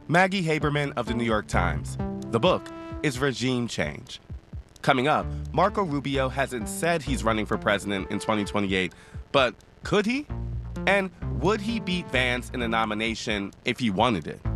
Maggie Haberman of the New York Times. The book is Regime Change. Coming up, Marco Rubio hasn't said he's running for president in 2028, but could he? And would he beat Vance in the nomination if he wanted it?